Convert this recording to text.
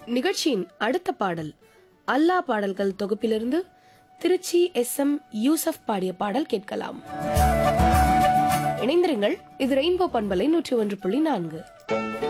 நிகழ்ச்சியின் அடுத்த பாடல் அல்லா பாடல்கள் தொகுப்பிலிருந்து திருச்சி SM யூசப் பாடிய பாடல் கேட்கலாம். இணைந்திருங்கள். இது ரெயின்போ பண்பலை 101.4.